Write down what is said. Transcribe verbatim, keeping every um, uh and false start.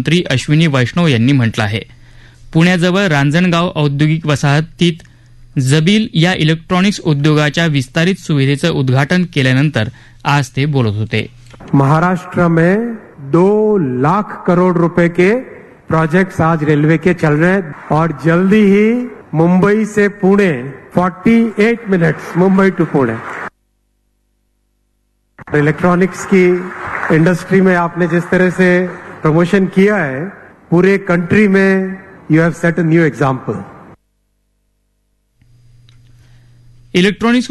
मंत्री अश्विनी वैष्णव यांनी म्हटलं आहे. पुण्याजवळ रांजणगाव औद्योगिक वसाहतीत जबील या इलेक्ट्रॉनिक्स उद्योगाच्या विस्तारित सुविधेचं उद्घाटन केल्यानंतर आज ते बोलत होते. महाराष्ट्र में दो लाख करोड़ रुपए के प्रोजेक्ट्स आज रेलवे के चल रहे हैं और जल्दी ही मुंबई से पुणे अड़तालीस minutes Mumbai to Pune. Electronics की इंडस्ट्री में आपने जिस तरह से प्रमोशन किया है, पूरे कंट्री में you have set a new example. Electronics